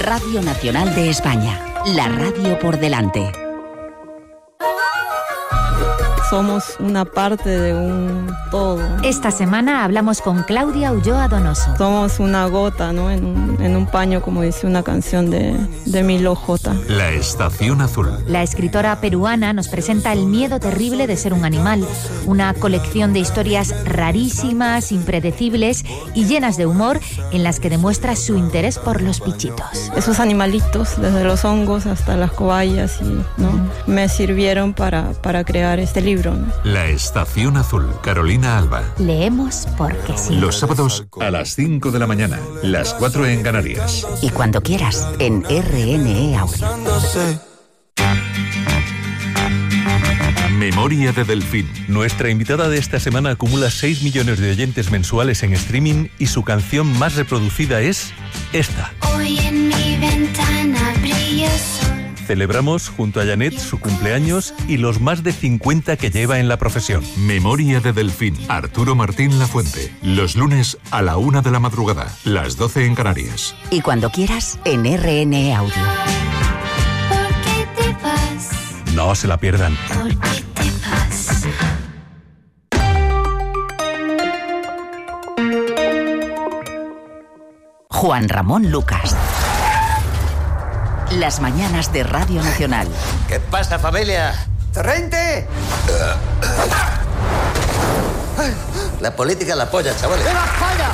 Radio Nacional de España, la radio por delante. Somos una parte de un todo. Esta semana hablamos con Claudia Ulloa Donoso. Somos una gota, ¿no? En un paño, como dice una canción de Milo J. La Estación Azul. La escritora peruana nos presenta El miedo terrible de ser un animal, una colección de historias rarísimas, impredecibles y llenas de humor en las que demuestra su interés por los bichitos. Esos animalitos, desde los hongos hasta las cobayas, ¿no? Me sirvieron para crear este libro. La Estación Azul, Carolina Alba. Leemos porque sí. Los sábados a las 5 de la mañana, las 4 en Canarias. Y cuando quieras, en RNE Audio. Memoria de Delfín. Nuestra invitada de esta semana acumula 6 millones de oyentes mensuales en streaming y su canción más reproducida es esta. Hoy en mi ventana brilla el sol. Celebramos junto a Janet su cumpleaños y los más de 50 que lleva en la profesión. Memoria de Delfín. Arturo Martín Lafuente. Los lunes a la 1 de la madrugada, las 12 en Canarias. Y cuando quieras, en RNE Audio. ¿Por qué te vas? No se la pierdan. ¿Por qué te vas? Juan Ramón Lucas. Las mañanas de Radio Nacional. ¿Qué pasa, familia? ¡Torrente! La política la polla, chavales. ¡Viva España!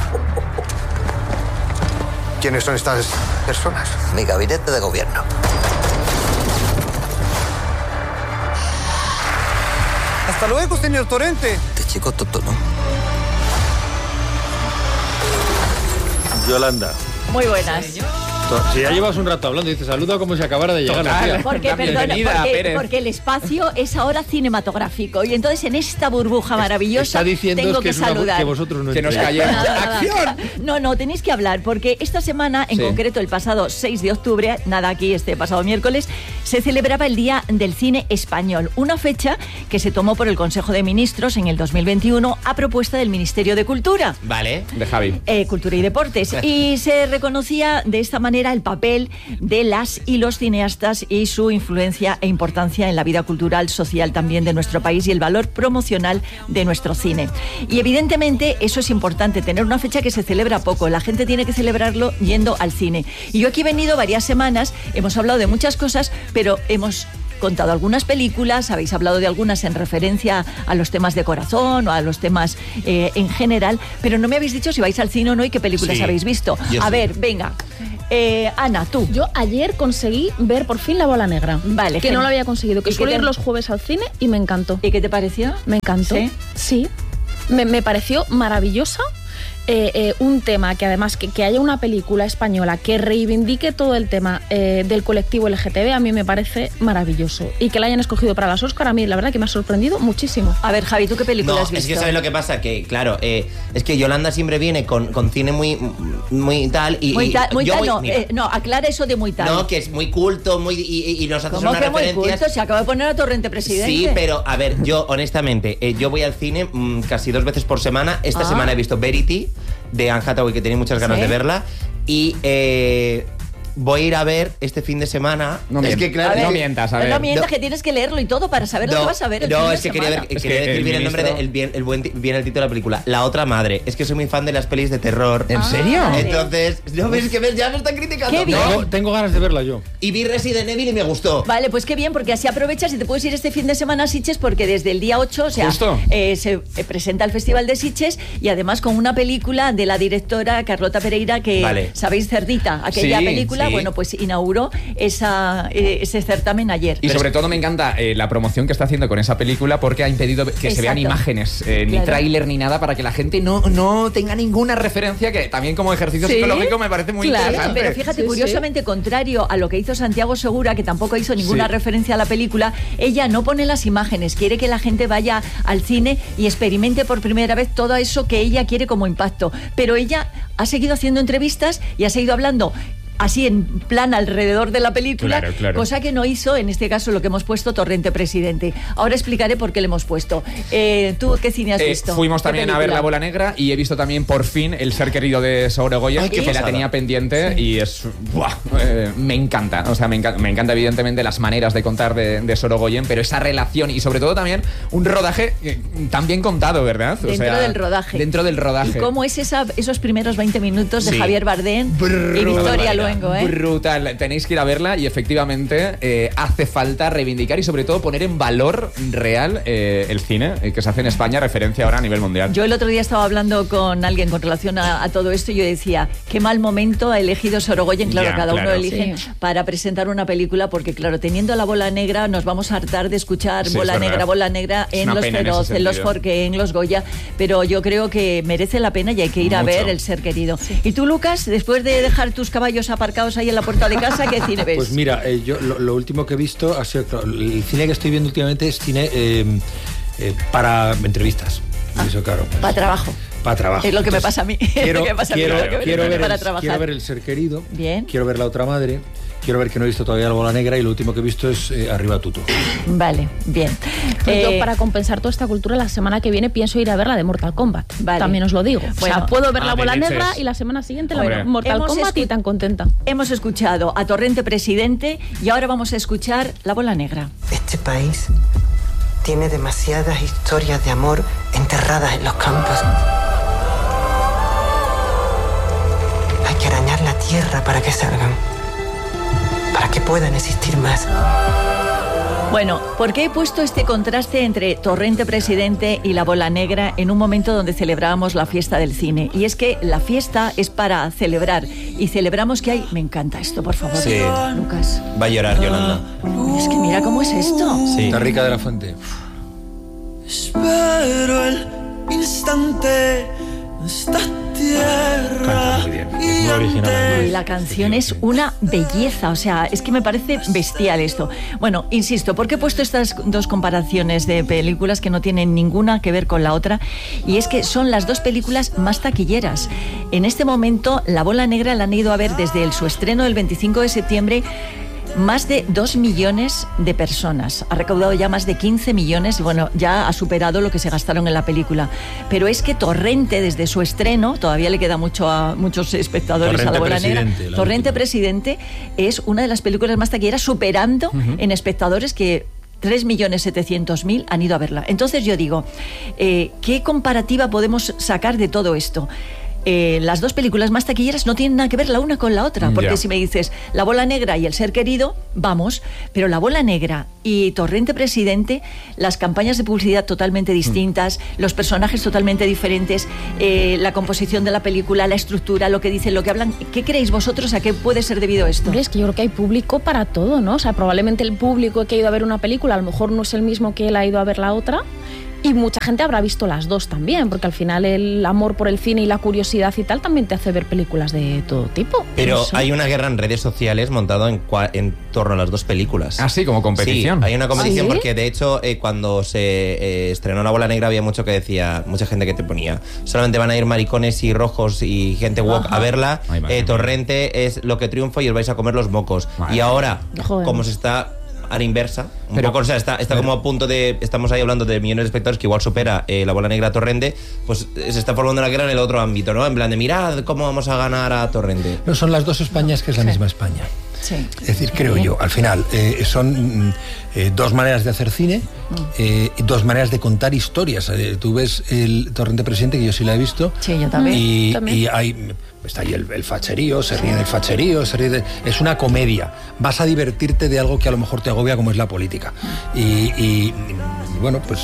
¿Quiénes son estas personas? Mi gabinete de gobierno. ¡Hasta luego, señor Torrente! Este chico tonto, ¿no? Yolanda. Muy buenas. Si ya llevas un rato hablando, dices, saluda como si acabara de llegar la tía. Porque, perdona, porque el espacio es ahora cinematográfico y entonces en esta burbuja maravillosa tengo que saludar. Que vosotros no que nos callemos. ¡Acción! No, tenéis que hablar porque esta semana, en concreto el pasado 6 de octubre, este pasado miércoles, se celebraba el Día del Cine Español, una fecha que se tomó por el Consejo de Ministros en el 2021 a propuesta del Ministerio de Cultura. Vale, de Javi. Cultura y Deportes. Y se reconocía de esta manera el papel de las y los cineastas y su influencia e importancia en la vida cultural, social también de nuestro país y el valor promocional de nuestro cine. Y evidentemente eso es importante, tener una fecha que se celebra poco. La gente tiene que celebrarlo yendo al cine. Y yo aquí he venido varias semanas, hemos hablado de muchas cosas, pero hemos contado algunas películas, habéis hablado de algunas en referencia a los temas de corazón o a los temas en general, pero no me habéis dicho si vais al cine o no y qué películas habéis visto. A ver, venga. Ana, tú. Yo ayer conseguí ver por fin La Bola Negra. Vale. Que no lo había conseguido, que suelo ir los jueves al cine y me encantó. ¿Y qué te pareció? Me encantó. Sí. Me pareció maravillosa. Un tema que además que haya una película española que reivindique todo el tema del colectivo LGTB, a mí me parece maravilloso. Y que la hayan escogido para las Oscar, a mí la verdad que me ha sorprendido muchísimo. A ver, Javi, ¿tú qué película has visto? Es que ¿sabes lo que pasa? Que claro, es que Yolanda siempre viene con cine muy tal y no, aclara eso de muy tal. No, que es muy culto, y nos hace unas referencias. Muy culto? Se acaba de poner a Torrente presidente. Sí, pero a ver, yo honestamente, yo voy al cine casi 2 veces por semana. Esta semana he visto Verity de Anne Hathaway, que tenía muchas ganas de verla, y voy a ir a ver este fin de semana. No mientas, a ver. No mientas, que tienes que leerlo y todo para saber lo que vas a ver el fin de semana. Quería decir bien el nombre, bien el título de la película. La otra madre. Es que soy muy fan de las pelis de terror. ¿En serio? Entonces, no ves que ya me están criticando. Qué bien. Tengo ganas de verla yo. Y vi Resident Evil y me gustó. Vale, pues qué bien, porque así aprovechas y te puedes ir este fin de semana a Sitges, porque desde el día 8, se presenta el Festival de Sitges y además con una película de la directora Carlota Pereira, que sabéis, Cerdita, aquella película. Bueno, pues inauguró ese certamen ayer. Y sobre todo me encanta la promoción que está haciendo con esa película, porque ha impedido que se vean imágenes, ni tráiler ni nada, para que la gente no tenga ninguna referencia, que también como ejercicio psicológico me parece muy interesante. Pero fíjate, curiosamente, contrario a lo que hizo Santiago Segura, que tampoco hizo ninguna referencia a la película, ella no pone las imágenes, quiere que la gente vaya al cine y experimente por primera vez todo eso que ella quiere como impacto. Pero ella ha seguido haciendo entrevistas y ha seguido hablando así en plan alrededor de la película, Claro. cosa que no hizo en este caso lo que hemos puesto Torrente Presidente. Ahora explicaré por qué le hemos puesto. ¿Tú qué cine has visto? Fuimos también a ver La Bola Negra y he visto también por fin El ser querido de Sorogoyen, que la tenía pendiente y es... ¡buah! Me encanta, o sea, me encanta evidentemente las maneras de contar de Sorogoyen, pero esa relación y sobre todo también un rodaje tan bien contado, ¿verdad? Dentro del rodaje. Dentro del rodaje. ¿Y cómo es esos primeros 20 minutos de Javier Bardem y Victoria Luengo? Brutal, tenéis que ir a verla y efectivamente hace falta reivindicar y sobre todo poner en valor real el cine que se hace en España, referencia ahora a nivel mundial. Yo el otro día estaba hablando con alguien con relación a todo esto y yo decía, qué mal momento ha elegido Sorogoyen, claro, uno elige para presentar una película, porque claro, teniendo La Bola Negra nos vamos a hartar de escuchar Bola Negra en Los Feroz, en Los Forqué, en Los Goya, pero yo creo que merece la pena y hay que ir a ver El ser querido. ¿Y tú, Lucas, después de dejar tus caballos aparcados ahí en la puerta de casa, qué cine ves? Pues mira, yo lo último que he visto ha sido, el cine que estoy viendo últimamente es cine para entrevistas. Eso, claro. Para trabajo. Para trabajo. Es lo que me pasa a mí. Quiero Quiero ver El ser querido. Bien. Quiero ver La otra madre. Quiero ver, que no he visto todavía La Bola Negra, y lo último que he visto es Arriba Tuto. Vale, bien. Yo, para compensar toda esta cultura, la semana que viene pienso ir a ver la de Mortal Kombat. Vale. También os lo digo. Bueno, o sea, puedo ver La Bola Negra y la semana siguiente la Mortal Kombat y tan contenta. Hemos escuchado a Torrente Presidente y ahora vamos a escuchar La Bola Negra. Este país tiene demasiadas historias de amor enterradas en los campos. Hay que arañar la tierra para que salgan, para que puedan existir más. Bueno, ¿por qué he puesto este contraste entre Torrente Presidente y La Bola Negra en un momento donde celebrábamos la fiesta del cine? Y es que la fiesta es para celebrar, y celebramos que hay... Me encanta esto, por favor, sí. Lucas. Va a llorar, Yolanda. Es que mira cómo es esto. Sí. Está Rica de la Fuente. Espero el instante de esta tierra. Canta muy bien. Es muy original. Y la canción es una belleza, o sea, es que me parece bestial esto. Bueno, insisto, ¿por qué he puesto estas dos comparaciones de películas que no tienen ninguna que ver con la otra? Y es que son las dos películas más taquilleras. En este momento, La Bola Negra la han ido a ver desde su estreno el 25 de septiembre más de 2 millones de personas. Ha recaudado ya más de 15 millones y bueno, ya ha superado lo que se gastaron en la película. Pero es que Torrente, desde su estreno, todavía le queda mucho a muchos espectadores a La Bola Negra. Torrente Presidente es una de las películas más taquilleras, superando en espectadores que 3.700.000 han ido a verla. Entonces yo digo, ¿qué comparativa podemos sacar de todo esto? Las dos películas más taquilleras no tienen nada que ver la una con la otra, porque si me dices La Bola Negra y El ser querido, vamos, pero La Bola Negra y Torrente Presidente, las campañas de publicidad totalmente distintas, los personajes totalmente diferentes, la composición de la película, la estructura, lo que dicen, lo que hablan. ¿Qué creéis vosotros? ¿A qué puede ser debido esto? Hombre, es que yo creo que hay público para todo, ¿no? O sea, probablemente el público que ha ido a ver una película a lo mejor no es el mismo que él ha ido a ver la otra. Y mucha gente habrá visto las dos también, porque al final el amor por el cine y la curiosidad y tal también te hace ver películas de todo tipo. Pero hay una guerra en redes sociales montada en torno a las dos películas. Ah, sí, como competición. Sí, hay una competición. ¿Sí? Porque de hecho cuando se estrenó La Bola Negra había mucha gente que te ponía, solamente van a ir maricones y rojos y gente woke a verla. Torrente es lo que triunfa y os vais a comer los mocos. Y ahora, como se está a la inversa, poco, o sea, está como a punto de... Estamos ahí hablando de millones de espectadores, que igual supera La Bola Negra a Torrente, pues se está formando la guerra en el otro ámbito, ¿no? En plan de, mirad cómo vamos a ganar a Torrente. No, son las dos Españas, que es la misma España. Sí. Es decir, creo yo, al final, son dos maneras de hacer cine, dos maneras de contar historias. Tú ves el Torrente Presidente, que yo sí la he visto. Sí, yo también. Y hay... Está ahí el facherío, se ríe del facherío, es una comedia. Vas a divertirte de algo que a lo mejor te agobia, como es la política. Y bueno, pues...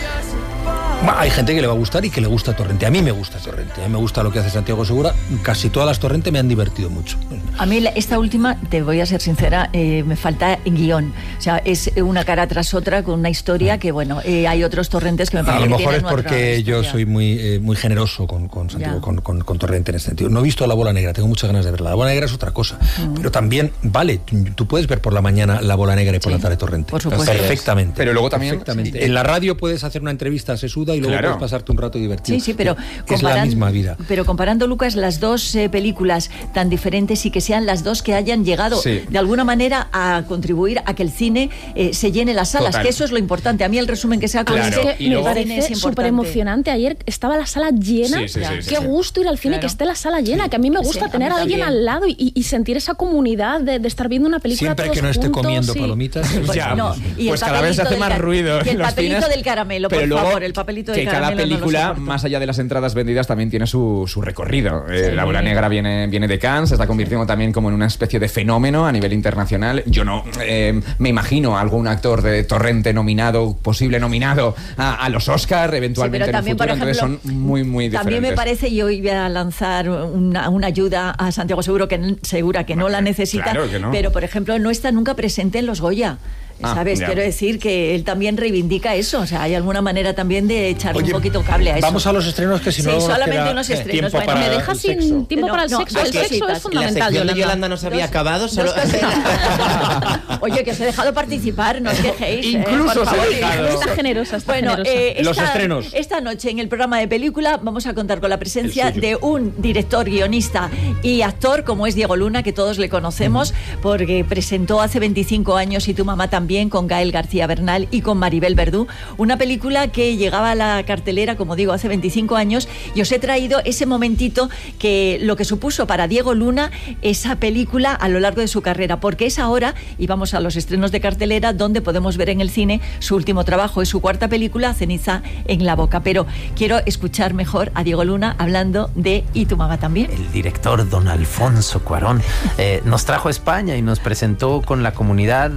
hay gente que le va a gustar y que le gusta Torrente. A mí me gusta Torrente, a mí me gusta lo que hace Santiago Segura. Casi todas las Torrente me han divertido mucho. A mí esta última, te voy a ser sincera, me falta guión. O sea, es una cara tras otra con una historia que, bueno, hay otros Torrentes que me parece que tienen. A lo mejor es porque yo soy muy generoso con Santiago, con Torrente en ese sentido. No he visto La Bola Negra, tengo muchas ganas de verla. La Bola Negra es otra cosa. Pero también, vale, tú puedes ver por la mañana La Bola Negra y por la tarde Torrente. Por supuesto. Perfectamente. Pero luego también... Perfectamente. En la radio puedes hacer una entrevista a Sesuda ayuda y luego puedes pasarte un rato divertido. Sí, pero es la misma vida. Pero comparando, Lucas, las dos películas tan diferentes y que sean las dos que hayan llegado de alguna manera a contribuir a que el cine se llene las salas, que eso es lo importante. A mí el resumen que sea con es que me parece súper emocionante. Ayer estaba la sala llena. Qué gusto ir al cine, que esté la sala llena, que a mí me gusta tener a alguien al lado y sentir esa comunidad de estar viendo una película siempre todos que no esté juntos, comiendo palomitas. Pues cada vez se hace más ruido. Y el papelito del caramelo, por favor, el papelito del caramelo. Que cada película, más allá de las entradas vendidas, también tiene su recorrido. La Ola Negra viene de Cannes, se está convirtiendo también como en una especie de fenómeno a nivel internacional. Yo no me imagino a algún actor de Torrente posible nominado a los Oscar, eventualmente pero también, en el futuro. por ejemplo, entonces son muy diferentes. También me parece, yo iba a lanzar una ayuda a Santiago Segura que no la necesita, claro que no. Pero por ejemplo no está nunca presente en los Goya. ¿Sabes? Quiero decir que él también reivindica eso. O sea, hay alguna manera también de echarle un poquito cable a eso. Vamos a los estrenos, que si no... Sí, solamente unos estrenos. Bueno, me deja sin tiempo para el sexo. El sexo es fundamental, Yolanda. Yolanda no se había acabado. Solo... Oye, que os he dejado participar, no os quejéis. Incluso por favor, se ha dejado. Está generosa. Los estrenos. Esta noche en el programa de película vamos a contar con la presencia de un director, guionista y actor como es Diego Luna, que todos le conocemos, porque presentó hace 25 años Y tu mamá también, con Gael García Bernal y con Maribel Verdú, una película que llegaba a la cartelera, como digo, hace 25 años, y os he traído ese momentito que lo que supuso para Diego Luna esa película a lo largo de su carrera, porque es ahora, y vamos a los estrenos de cartelera, donde podemos ver en el cine su último trabajo, es su cuarta película, Ceniza en la boca. Pero quiero escuchar mejor a Diego Luna hablando de Y tu mamá también. El director don Alfonso Cuarón nos trajo a España y nos presentó con la comunidad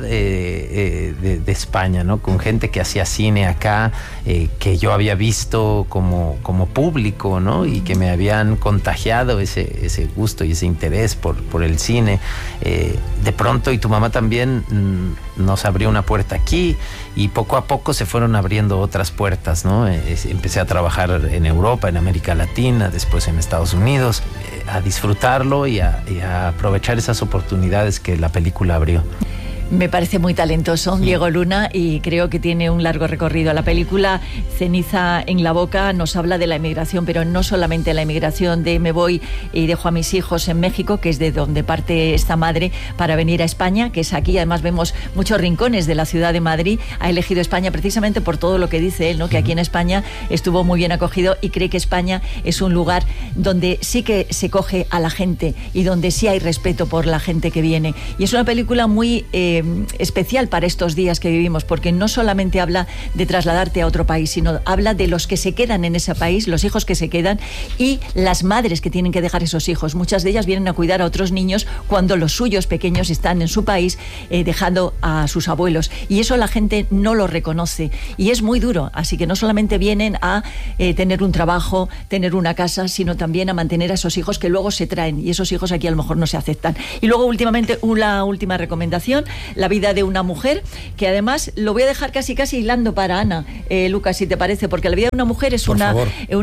de España, ¿no? Con gente que hacía cine acá, que yo había visto como público, ¿no? Y que me habían contagiado ese gusto y ese interés por el cine. De pronto Y tu mamá también nos abrió una puerta aquí, y poco a poco se fueron abriendo otras puertas, ¿no? Empecé a trabajar en Europa, en América Latina, después en Estados Unidos, a disfrutarlo y a aprovechar esas oportunidades que la película abrió. Me parece muy talentoso Diego Luna, y creo que tiene un largo recorrido. La película Ceniza en la boca nos habla de la emigración, pero no solamente la emigración de me voy y dejo a mis hijos en México, que es de donde parte esta madre para venir a España, que es aquí. Además vemos muchos rincones de la ciudad de Madrid. Ha elegido España precisamente por todo lo que dice él, ¿no? Que aquí en España estuvo muy bien acogido, y cree que España es un lugar donde sí que se coge a la gente y donde sí hay respeto por la gente que viene. Y es una película muy especial para estos días que vivimos, porque no solamente habla de trasladarte a otro país, sino habla de los que se quedan en ese país, los hijos que se quedan y las madres que tienen que dejar esos hijos. Muchas de ellas vienen a cuidar a otros niños cuando los suyos pequeños están en su país dejando a sus abuelos, y eso la gente no lo reconoce, y es muy duro. Así que no solamente vienen a tener un trabajo, tener una casa, sino también a mantener a esos hijos que luego se traen, y esos hijos aquí a lo mejor no se aceptan. Y luego últimamente una última recomendación, La vida de una mujer, que además lo voy a dejar casi hilando para Ana, Lucas, si te parece, porque La vida de una mujer es una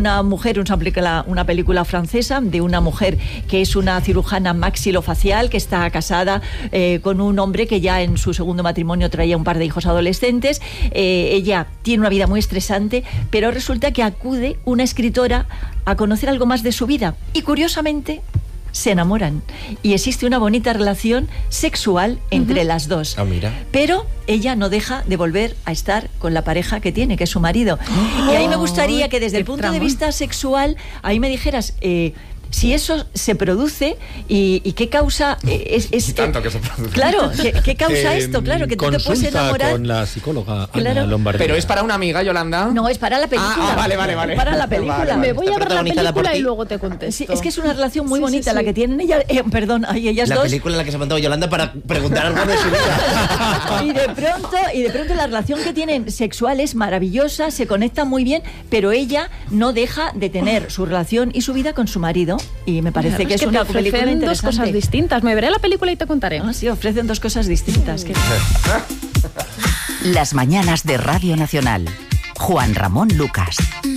película francesa de una mujer que es una cirujana maxilofacial, que está casada con un hombre que ya en su segundo matrimonio traía un par de hijos adolescentes. Ella tiene una vida muy estresante, pero resulta que acude una escritora a conocer algo más de su vida, y curiosamente se enamoran, y existe una bonita relación sexual entre las dos. Mira. Pero ella no deja de volver a estar con la pareja que tiene, que es su marido. Y a mí me gustaría que desde el punto de vista sexual, ahí me dijeras si eso se produce y qué causa es tanto que se produce. Claro, ¿qué causa esto? Claro, que tú te puedes enamorar con la psicóloga Ana Lombardía. Pero es para una amiga, Yolanda. No, es para la película. Vale. Es para la película. Vale. Me voy a ver la película y luego te contesto. Sí, es que es una relación muy bonita la que tienen ellas, ellas la dos. La película en la que se ha montado Yolanda para preguntar algo de su vida. y de pronto la relación que tienen sexual es maravillosa, se conectan muy bien, pero ella no deja de tener su relación y su vida con su marido, y me parece que es una película interesante. Dos cosas distintas. Me veré la película y te contaré. Sí, ofrecen dos cosas distintas. Las mañanas de Radio Nacional. Juan Ramón Lucas.